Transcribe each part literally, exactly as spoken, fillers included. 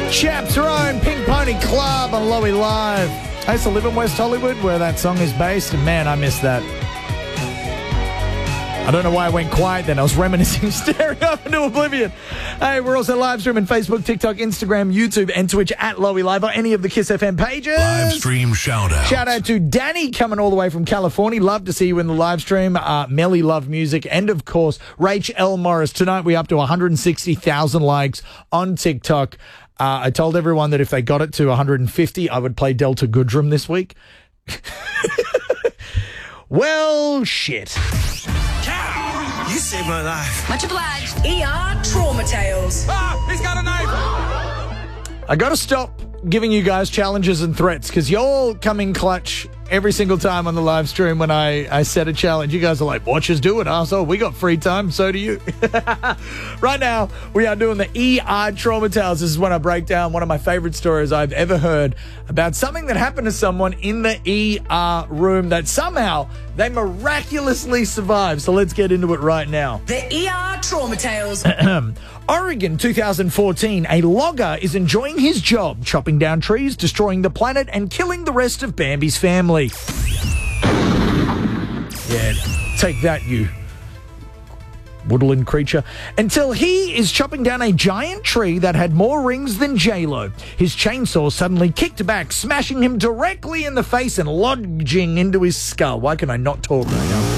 Chaps Own Pink Pony Club on Lowy Live. I used to live in West Hollywood where that song is based, and man, I miss that. I don't know why I went quiet then. I was reminiscing, staring up into oblivion. Hey, we're also live streaming Facebook, TikTok, Instagram, YouTube, and Twitch at Lowy Live or any of the Kiss F M pages. Live stream shout out. Shout out to Danny coming all the way from California. Love to see you in the live stream. Uh, Melly Love Music. And of course, Rach L. Morris. Tonight we're up to one hundred sixty thousand likes on TikTok. Uh, I told everyone that if they got it to one hundred fifty, I would play Delta Goodrum this week. Well, shit. You saved my life. Much obliged. E R Trauma Tales. Ah, he's got a knife. I got to stop giving you guys challenges and threats because y'all come in clutch every single time on the live stream when I, I set a challenge. You guys are like, watch us do it, arsehole. We got free time, so do you. Right now, we are doing the E R Trauma Tales. This is when I break down one of my favorite stories I've ever heard about something that happened to someone in the E R room that somehow they miraculously survived. So let's get into it right now. The E R Trauma Tales. Oregon, two thousand fourteen. A logger is enjoying his job, chopping down trees, destroying the planet, and killing the rest of Bambi's family. Yeah, take that, you woodland creature. Until he is chopping down a giant tree that had more rings than J-Lo. His chainsaw suddenly kicked back, smashing him directly in the face and lodging into his skull. Why can I not talk right now?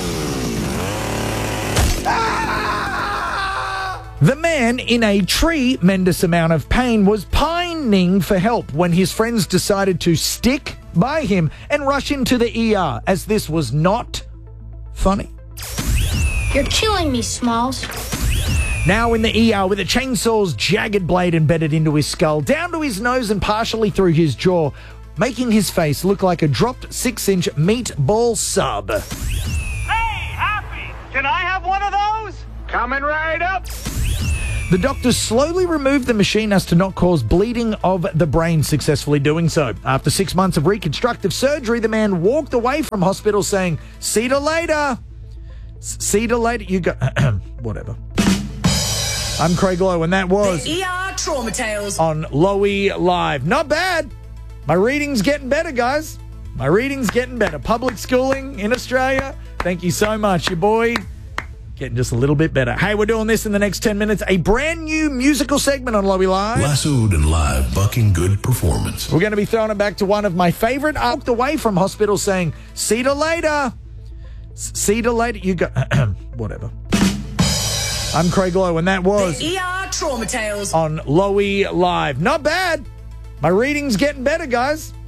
The man, in a tremendous amount of pain, was pining for help when his friends decided to stick by him and rush him to the E R, as this was not funny. You're killing me, Smalls. Now in the E R with a chainsaw's jagged blade embedded into his skull, down to his nose and partially through his jaw, making his face look like a dropped six-inch meatball sub. Hey, Happy! Can I have one of those? Coming right up! The doctors slowly removed the machine as to not cause bleeding of the brain, successfully doing so. After six months of reconstructive surgery, the man walked away from hospital saying, "See you later. See you later. You go." Whatever. I'm Craig Lowe, and that was The E R Trauma Tales on Lowy Live. Not bad. My reading's getting better, guys. My reading's getting better. Public schooling in Australia. Thank you so much, your boy. Getting just a little bit better. Hey, we're doing this in the next ten minutes. A brand new musical segment on Lowy Live. Lassoed and live, bucking good performance. We're going to be throwing it back to one of my favorite. I walked away from hospital saying, "See you later. See you later." You go. Whatever. I'm Craig Lowe, and that was The E R Trauma Tales on Lowy Live. Not bad. My reading's getting better, guys.